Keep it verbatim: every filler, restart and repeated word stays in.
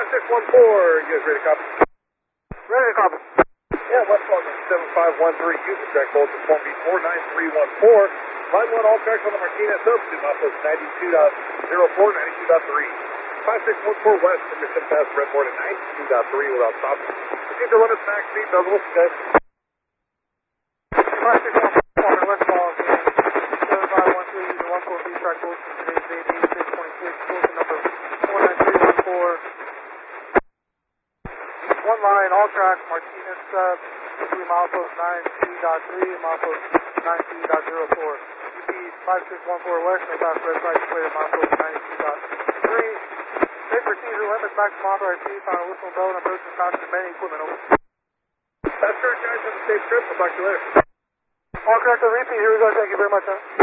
six one four, you guys ready to copy? Ready to copy. Yeah, Westbound seven five one three, Houston, track code is one B four nine three one four. Line one, all tracks on the Martinez substitute, outpost ninety-two point oh four, ninety-two point three. five six one four west from your pass breadboard at ninety-two point three without stopping. Proceed to run at max speed, double listen, guys. five six one four, westbound seven five one three, using one four B, track code from today's date, eighty-six twenty-six, postal number four nine three one four. One line, all tracks, Martinez sub, three milepost ninety-two point three, milepost ninety-two point oh four. U P five six one four west, no pass red flag displayed, milepost ninety-two point three. Safe procedure limits, maximum authorized speed, final whistle, bell, and approach and caution, many equipment over. That's correct, guys. Have a safe trip. We'll talk to you later. All correct, on repeat. Here we go. Thank you very much, huh?